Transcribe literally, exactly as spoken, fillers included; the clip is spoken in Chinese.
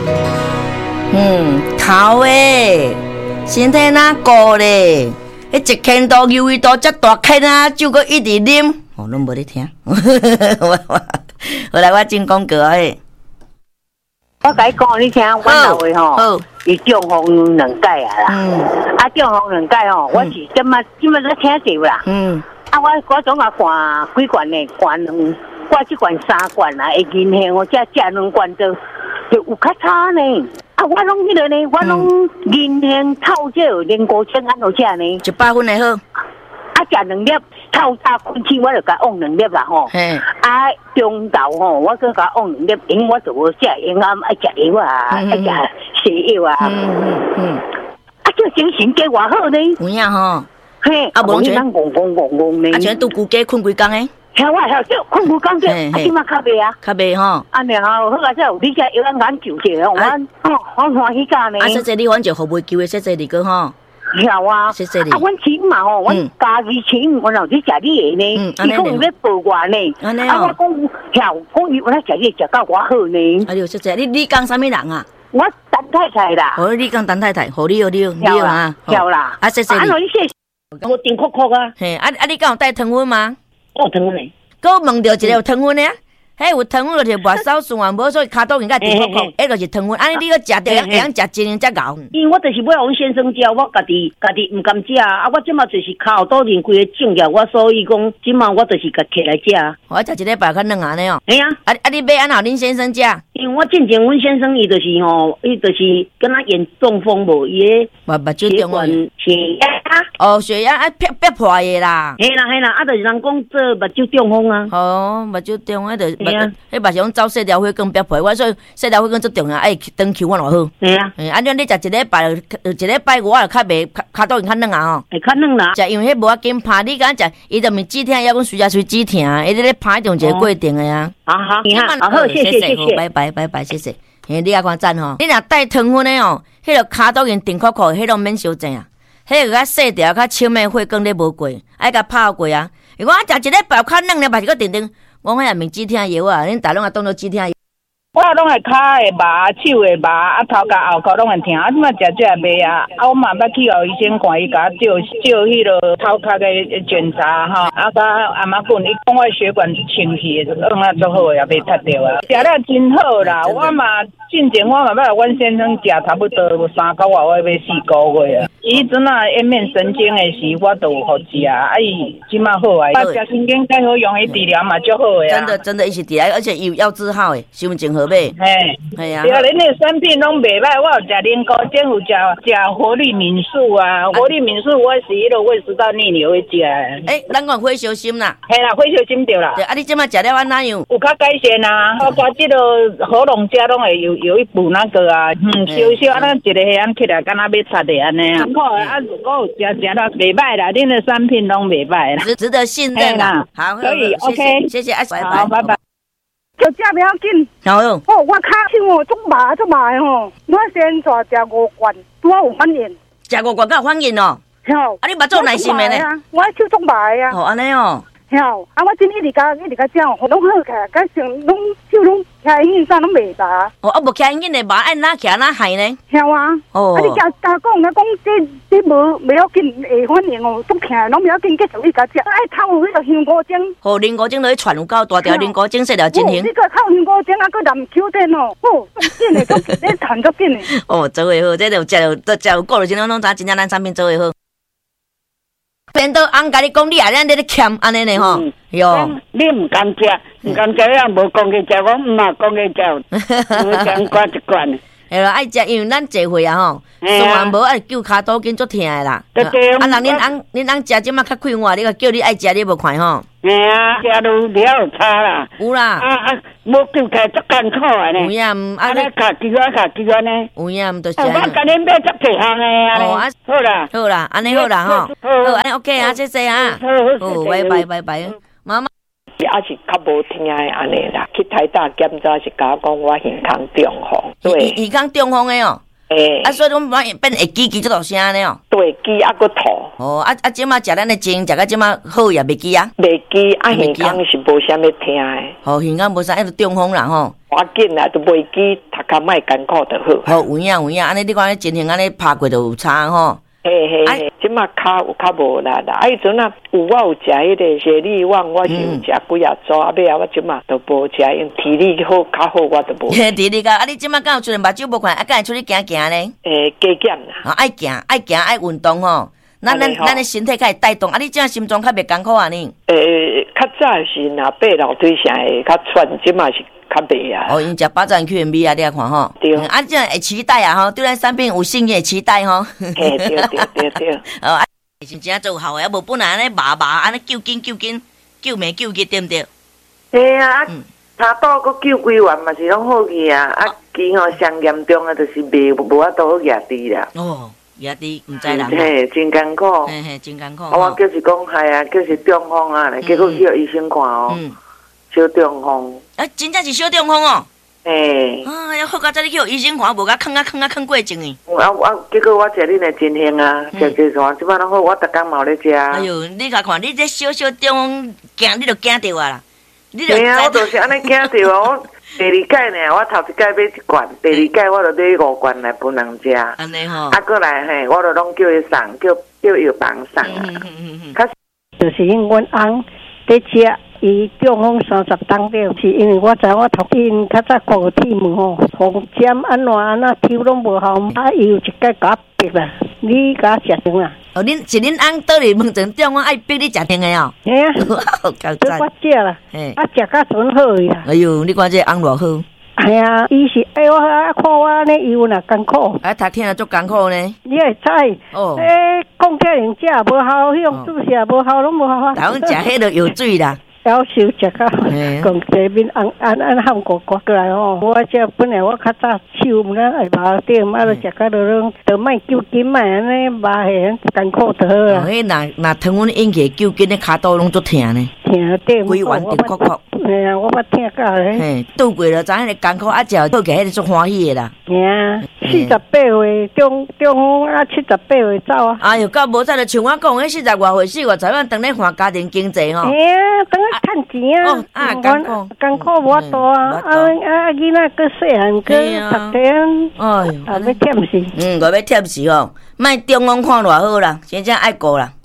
嗯，头诶，身体哪顾咧？迄一坑度、鱿鱼度，遮大坑啊，酒阁一直啉，哦，拢无咧听。我我，后来我真讲过诶。 我甲你讲，你听，我老诶吼，伊中风两届啊啦。嗯。啊，中风两届吼，我是今麦今麦在听着啦。嗯。啊，我我总共灌几罐呢？灌两，我即罐三罐啦，会银杏我遮遮两罐都就有较差呢。啊，我拢迄个呢，我拢银杏透椒连锅青安怎食呢？ 一百分的好。 啊，食两粒透早困起，我就甲往两粒啦吼。嘿。啊，中昼吼，我搁甲往两粒，因为我就无食营养，爱食药啊，爱食西药啊。嗯嗯嗯。啊，这精神加偌好呢？ 有影吼。 嘿。啊，无你咱戆戆戆戆呢。 啊，像拄久家困几工诶。 晓我晓少困几工者，啊，即马较袂啊。 较袂吼。 安尼吼，好啊，即有你遮药咱研究者，我哦，我欢喜甲呢。 啊，说说你阮就服务机会，说说你个吼。 晓啊， 谢谢你。 啊，阮钱嘛吼，阮家己钱，我若去食你的呢，伊讲伊要报我呢。啊，我讲晓，讲伊我来食你食到偌好呢。 啊，就谢谢你。你讲啥物人啊？ 我陈太太啦。 哦，你讲陈太太，好你好你好你好啊。 晓啦。 啊，谢谢你。 啊，你谢。我顶哭哭啊。 嘿，啊啊，你敢有带糖分吗？ 我有糖分呢。 佮问到一个有糖分的。嘿，有糖分就是末梢循环无，所以骹肚应该甜苦苦，迄就是糖分。安尼你个食着，会晓食一年才熬。 因为我就是要阮先生食，我家己家己毋甘食啊！我即马就是骹肚里规个肿起，我所以讲即马我就是甲起来食。 我食一礼拜较软安尼哦。 嘿啊！ 啊啊！你买安怎恁先生食？ 因为我进前阮先生伊就是吼，伊就是敢若演中风无，伊个目目睭中风， 血压。 哦，血压啊，憋憋破的啦。 嘿啦嘿啦，啊，就是人讲做目睭中风啊。 哦，目睭中风，迄就迄目是讲走细条血管憋破，我所以细条血管最重要，爱长期我偌好。 嘿啊， 嗯，啊，你你食一礼拜，一礼拜我就较袂骹肚会较软啊吼。 会较软啦。 食因为迄无要紧拍，你敢食，伊就毋是止痛，要讲随时随止痛，伊咧咧拍一种一个过程的呀。 好好，好好，谢谢谢谢， 拜拜拜拜，谢谢。嘿，你也看赞吼，你若带糖分的哦，迄个骹肚因定苦苦，迄种免烧症啊。迄个较细条、较深的血管咧无过，爱甲拍过啊。如果我食一礼拜较软咧，嘛是个定定，我迄也毋是止痛药啊，恁逐拢也当做止痛药。 我拢会骹会麻，手会麻，啊头甲后骹拢会疼，啊即马食这也袂啊，啊我嘛捌去互医生看，伊甲我照照迄落头壳的检查吼，啊甲阿妈讲，伊讲我血管清气，拢啊足好，也袂塌着啊，食了真好啦，我嘛进前我嘛捌阮先生食差不多三个月，我要四个月啊，伊阵啊颜面神经的时，我都有互食，啊伊即马好啊，啊食神经介好用，伊治疗嘛足好的啊， 真的真的伊是治疗，而且有药治好的，伤真好。嘿， 系啊！对啊，恁那产品拢袂歹，我有食莲膏精，有食食活力敏素啊，活力敏素我是迄落胃食道逆流会食。 诶，咱讲火烧心啦， 系啦，火烧心对啦。 对啊，你即马食了安怎样？ 有较改善啊，包括即落喉咙遮拢会有有一补那个啊，嗯，烧烧啊，咱一个黑暗起来，敢若要擦的安尼啊。好啊，如果有食食了袂歹啦，恁的产品拢袂歹啦， 值值得信任啦。好， 可以 OK， 谢谢，拜拜， 好，拜拜。 就食袂要紧。 好哟。 哦，我骹手哦，足麻足麻的吼。我先带食五罐，拄好有反应。 食五罐才有反应哦。 吼。 啊，你目做耐心的呢？ 我手足麻的啊。 哦，安尼哦。 吼，啊，我真一直甲一直甲食哦，拢好起来，甲成拢手拢开印啥拢袂麻。 哦，啊，无开印的麻，按哪起哪害呢？ 晓啊。哦。啊，你加加讲，甲讲这这无袂要紧会反应哦，足疼，拢袂要紧，继续去甲食。爱透有迄个香菇精。哦， 香菇精落去传有够大条，香菇精细条真行。 你个透香菇精啊，佮蓝球蛋哦，哦，足紧的，足咧弹足紧的。 哦，做会好，这就食就食有够了，真拢拢知真正咱产品做会好。变到翁甲你讲，你也咱咧咧欠安尼呢吼，哟。 你毋敢食，毋敢食啊，无讲去食，我毋嘛讲去食，我讲挂一罐。 系咯，爱食，因为咱聚会啊吼，虽然无爱救骹肚筋足疼的啦。啊，人恁翁恁翁食即马较快活，你个叫你爱食，你无看吼。 嘿啊，食路了有差啦。 有啦。 啊啊，无救起来足艰苦的呢。 有影， 啊咧卡机啊卡机啊呢。 有影，就是。 我甲恁买足济项的啊。哦啊，好啦， 好啦，安尼好啦吼。好，安尼 OK 啊，谢谢啊。好，好，拜拜拜拜，妈妈。 也是较无听的安尼啦，去台大检查是甲我讲我耳孔中风， 对，耳孔中风的哦。 诶， 啊，所以讲变变会叽叽这大声呢哦。 对，鸡啊个吐。 哦，啊啊，即马食咱的精，食到即马好也袂记啊。 袂记啊，耳孔是无啥物听诶。 哦，耳孔无啥，迄个中风啦吼。 我紧啦，都袂记，读较莫艰苦就好。 好，有影有影，安尼你看情形安尼拍过就有差吼。 嘿嘿嘿，即马骹有较无力啦。啊，迄阵啊，有我有食迄个雪莉旺，我是有食几啊组，啊尾啊我即马都无食，因体力好较好，我都无。 体力个，啊你即马敢有出来目睭无看，啊敢会出去行行呢？ 诶，加减啦。 啊，爱行爱行爱运动吼，咱咱咱的身体较会带动。啊，你即马心脏较袂艰苦啊呢？ 诶，较早是若爬楼梯啥会较喘，即马是。较袂啊！ 哦，因食八珍 Q M B 啊，你来看吼。 对。 啊，这样会期待啊吼，对咱产品有信任，期待吼。 嘿，对对对对。 哦，啊，真正做好诶，无本来安尼麻麻，安尼救紧救紧，救命救急，对毋对？ 嘿啊，啊，查甫佮救规完嘛是拢好去啊，啊，其吼上严重诶，就是袂无法度好压低啦。 哦，压低毋知啦。 嘿，真艰苦。 嘿嘿，真艰苦。 啊，我就是讲害啊，就是中风啊，结果去互医生看哦。嗯。小中风， 啊，真正是小中风哦。 诶， 啊，要好到这里去医生看，无甲囥啊囥啊囥过症呢。 啊啊，结果我食恁的真香啊，食食啥，即摆拢好，我逐工嘛有咧食。 哎呦，你甲看，你这小小中风惊，你就惊着啊啦。 对啊，我就是安尼惊着啊！我第二届呢，我头一届买一罐，第二届我就买五罐来分人食。 安尼吼。啊， 过来嘿，我就拢叫伊送，叫叫药房送啊。嗯嗯嗯嗯。较就是因阮翁在食。伊中风三十当着，是因为我知我头因较早过体门吼，红针安怎安怎抽拢无效，啊伊有一届甲我逼啦，你甲我食成啦。 哦，恁是恁翁倒嚟问阵中，我爱逼你食定个哦。 嘿啊， 好够赞。 我食啦，啊食甲准好伊啦。 哎呦，你看这翁偌好。 哎呀，伊是哎我啊看我安尼油呐艰苦， 啊读天啊足艰苦呢。 你会知？哦，诶，讲起来食无效，迄种注射无效，拢无效。 台湾食迄个有水啦。 要求食较讲这边按按按喊过过过来吼，我这本来我较早手毋啦会麻点，啊，就食到落拢，就莫揪筋嘛，安尼麻下艰苦就好啦。 迄若若疼阮引起揪筋的骹肚拢足疼呢， 疼点， 规弯直曲曲。 嘿啊，我捌听到咧。 嘿，拄过了，知影迄个艰苦，啊，食好起迄个足欢喜的啦。 嘿啊，四十八岁中中风啊，七十八岁走啊。 哎哟，到无再就像我讲，迄四十外岁、四五十万，当咧还家庭经济吼。 嘿啊，当咧趁钱啊。哦，啊，艰苦，艰苦无多啊。啊啊，囡仔佫细汉佫读册，哎哟，啊要忝死。 嗯，我要忝死吼，莫中风看偌好啦，真正爱顾啦。